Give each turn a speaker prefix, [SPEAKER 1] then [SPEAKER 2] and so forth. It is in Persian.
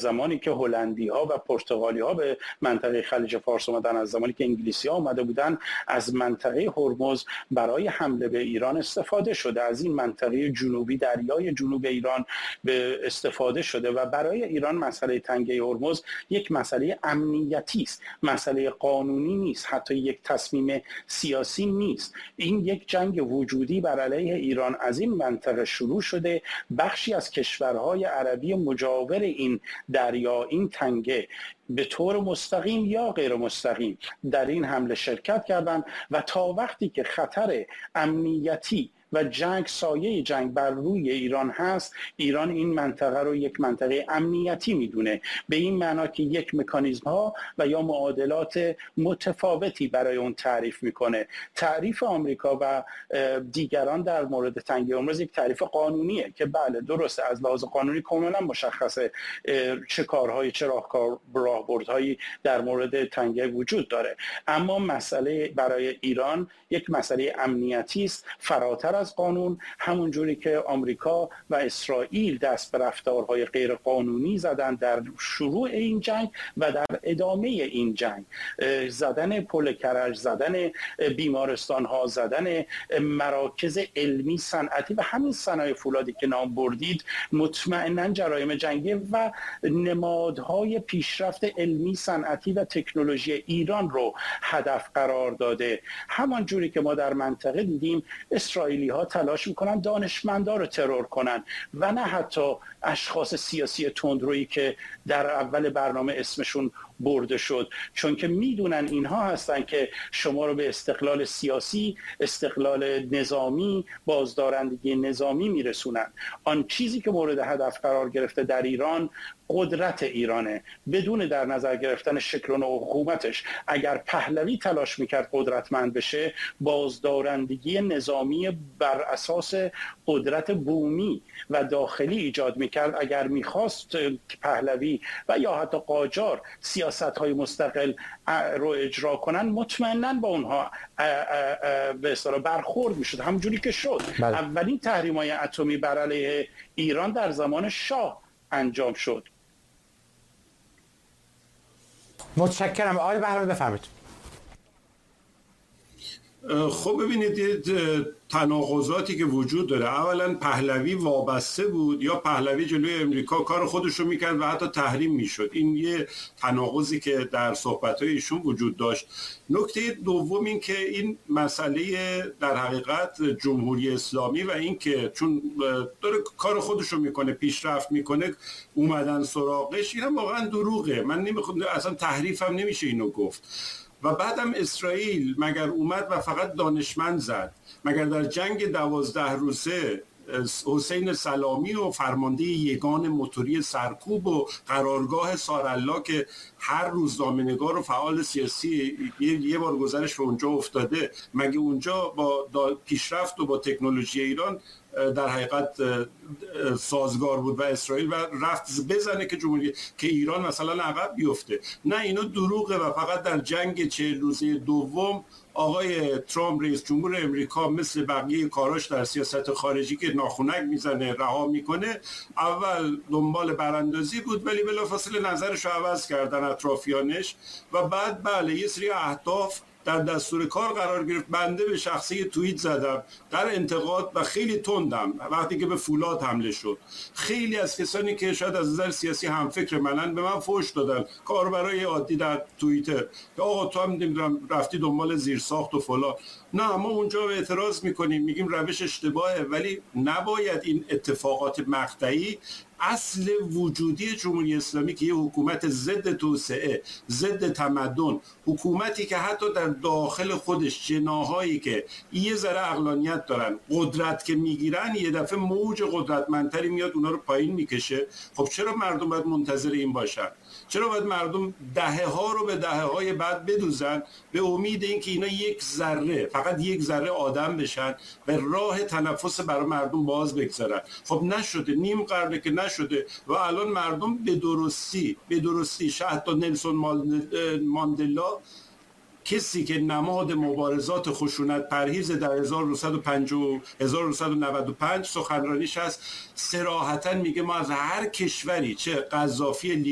[SPEAKER 1] زمانی که هلندی‌ها و پرتغالی‌ها به منطقه خلیج فارس اومدن، از زمانی که انگلیسی‌ها اومده بودن، از منطقه هرمز برای حمله به ایران استفاده شده. از این منطقه جنوبی، دریای جنوب ایران به استفاده شده و برای ایران مسئله تنگه هرمز یک مسئله امنیتی است، مسئله قانونی نیست، حتی یک تصمیم سیاسی نیست. این یک جنگ وجودی بر علیه ایران از این منطقه شروع شده. بخشی از کشورهای عربی مجاور این دریا، این تنگه، به طور مستقیم یا غیر مستقیم در این حمله شرکت کردند و تا وقتی که خطر امنیتی و جنگ، سایه جنگ بر روی ایران هست، ایران این منطقه رو یک منطقه امنیتی میدونه، به این معنا که یک مکانیزم ها و یا معادلات متفاوتی برای اون تعریف میکنه. تعریف آمریکا و دیگران در مورد تنگه هرمز یک تعریف قانونیه که بله درسته، از لحاظ قانونی کاملا مشخصه چه کارهایی، چه راهبردهایی در مورد تنگه وجود داره، اما مسئله برای ایران یک مسئله امنیتی است فراتر از قانون. همون جوری که آمریکا و اسرائیل دست به رفتارهای غیر قانونی زدن در شروع این جنگ و در ادامه این جنگ، زدن پل کرج، زدن بیمارستان ها، زدن مراکز علمی صنعتی و همین صنایع فولادی که نام بردید، مطمئنا جرایم جنگی و نمادهای پیشرفت علمی صنعتی و تکنولوژی ایران رو هدف قرار داده. همان جوری که ما در منطقه دیدیم اسرائیلی ها تلاش میکنن دانشمندا رو ترور کنن و نه حتی اشخاص سیاسی تندرویی که در اول برنامه اسمشون برده شد، چون که میدونن اینها هستن که شما رو به استقلال سیاسی، استقلال نظامی، بازدارندگی نظامی میرسونن. آن چیزی که مورد هدف قرار گرفته در ایران قدرت ایرانه، بدون در نظر گرفتن شکل و نوع حکومتش. اگر پهلوی تلاش میکرد قدرتمند بشه، بازدارندگی نظامی بر اساس قدرت بومی و داخلی ایجاد میکرد. اگر میخواست پهلوی و یا حتی قاجار سیاست‌های مستقل رو اجرا کنن، مطمئناً با اونها به اصطلاح برخورد میشد، همونجوری که شد.
[SPEAKER 2] بله.
[SPEAKER 1] اولین تحریم‌های اتمی بر علیه ایران در زمان شاه انجام شد.
[SPEAKER 2] متشکرم. آقای بهرامی بفرمایید.
[SPEAKER 3] خب ببینید تناقضاتی که وجود داره. اولا پهلوی وابسته بود یا پهلوی جلوی امریکا کار خودش رو میکرد و حتی تحریم میشد. این یه تناقضی که در صحبت‌های ایشون وجود داشت. نکته دوم این که این مسئله در حقیقت جمهوری اسلامی و این که چون داره کار خودش رو میکنه، پیشرفت میکنه، اومدن سراغش، این هم واقعا دروغه. من نمیخوام، اصلا تحریفم نمیشه اینو گفت. و بعدم اسرائیل مگر اومد و فقط دانشمند زد؟ مگر در جنگ 12 روزه حسین سلامی و فرمانده یگان موتوری سرکوب و قرارگاه سارالله که هر روزنامه‌نگار و فعال سیاسی یه بار گذرش به اونجا افتاده، مگه اونجا با پیشرفت و با تکنولوژی ایران در حقیقت سازگار بود و اسرائیل و رفت بزنه که ایران مثلا عقب بیفته؟ نه، اینو دروغه و فقط در جنگ 40 روزه دوم آقای ترامپ رئیس جمهور امریکا مثل بقیه کاراش در سیاست خارجی که ناخونک میزنه رها میکنه، اول دنبال براندازی بود ولی بلافاصله نظرش رو عوض کردن اطرافیانش و بعد بله یه سری اهداف در دستور کار قرار گرفت. بنده به شخصی توییت زدم در انتقاد و خیلی تندم وقتی که به فولاد حمله شد. خیلی از کسانی که شاید از نظر سیاسی هم فکر منن به من فحش دادن، کاربرای عادی در توییتر، که آقا تو هم نمیدونم رفتی دنبال زیرساخت و فلان. نه، ما اونجا اعتراض میکنیم، میگیم روش اشتباهه، ولی نباید این اتفاقات مقطعی اصل وجودی جمهوری اسلامی که یه حکومت ضد توسعه، ضد تمدن، حکومتی که حتی در داخل خودش جناهایی که یه ذره عقلانیت دارن قدرت که میگیرن یه دفعه موج قدرتمندتری میاد اونا رو پایین میکشه. خب چرا مردم باید منتظر این باشن؟ چرا باید مردم دهه ها رو به دهه های بعد بدوزن به امید اینکه اینا یک ذره، فقط یک ذره آدم بشن و راه تنفس برای مردم باز بگذارن؟ خب نشده، نیم قرنه که نشده و الان مردم به درستی حتی نلسون ماندلا، کسی که نماد مبارزات خشونت پرهیز در 1995 سخنرانیش هست، صراحتاً میگه ما از هر کشوری، چه قذافی